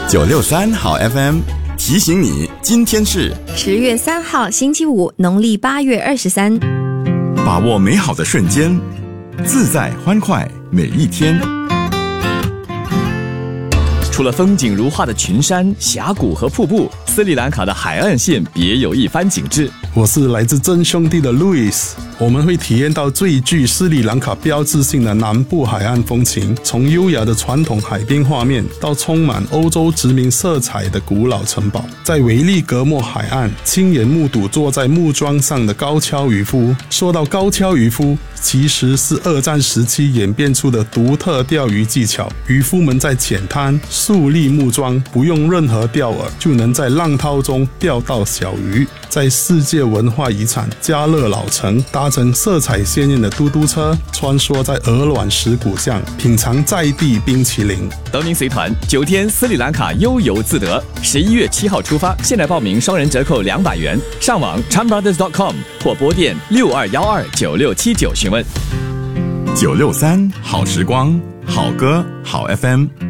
963好 FM 提醒你，今天是 10月3号星期五，农历8月23。 把握美好的瞬间，自在欢快每一天。 除了风景如画的群山、峡谷和瀑布，斯里兰卡的海岸线别有一番景致。 我是来自真兄弟的 Louis， 我们会体验到最具斯里兰卡标志性的南部海岸风情，从优雅的传统海滨画面到充满欧洲殖民色彩的古老城堡。在维利格莫海岸，亲眼目睹坐在木桩上的高跷渔夫。说到高跷渔夫，其实是二战时期演变出的独特钓鱼技巧。渔夫们在浅滩竖立木桩，不用任何钓饵，就能在浪涛中钓到小鱼。在世界文化遗产加勒老城，搭乘色彩鲜艳的嘟嘟车，穿梭在鹅卵石谷巷，品尝在地冰淇淋。 等您随团9天斯里兰卡悠游自得，11月7号出发，现在报名双人折扣200元，上网 chanbrothers.com 或拨电62129679询问。 963好时光，好歌好 FM。